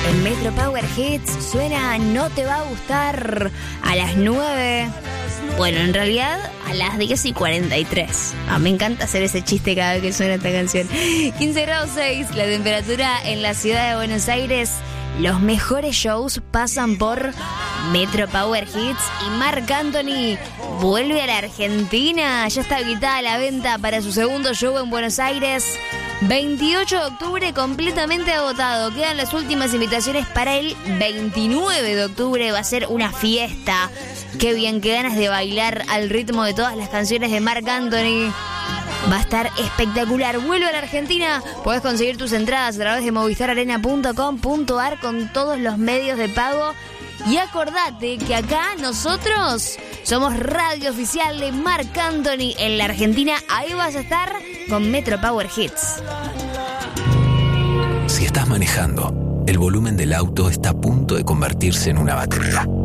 En Metro Power Hits suena No Te Va a Gustar a las 9. Bueno, en realidad a las 10:43. Me encanta hacer ese chiste cada vez que suena esta canción. 15 grados 6, la temperatura en la ciudad de Buenos Aires. Los mejores shows pasan por Metro Power Hits y Marc Anthony vuelve a la Argentina. Ya está habilitada la venta para su segundo show en Buenos Aires. 28 de octubre completamente agotado. Quedan las últimas invitaciones para el 29 de octubre. Va a ser una fiesta. Qué bien, qué ganas de bailar al ritmo de todas las canciones de Marc Anthony. Va a estar espectacular. Vuelve a la Argentina. Podés conseguir tus entradas a través de movistararena.com.ar con todos los medios de pago. Y acordate que acá nosotros somos radio oficial de Marc Anthony en la Argentina. Ahí vas a estar con Metro Power Hits. Si estás manejando, el volumen del auto está a punto de convertirse en una batería.